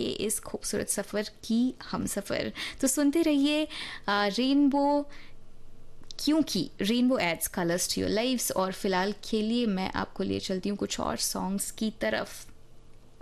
इस खूबसूरत सफ़र की हम सफ़र। तो सुनते रहिए रेनबो, क्योंकि rainbow ads colours to your life's. और फिलहाल के लिए मैं आपको ले चलती हूँ कुछ और सॉन्ग्स की तरफ।